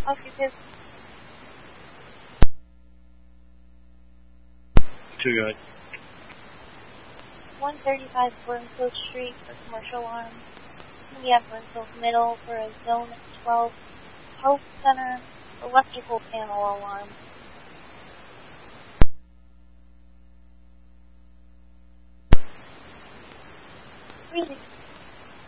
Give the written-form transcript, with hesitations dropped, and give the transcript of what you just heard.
Off your business. Too good. 135 Burnfield Street for commercial alarm. We have Burnfield Middle for a Zone 12 Health Center electrical panel alarm. Really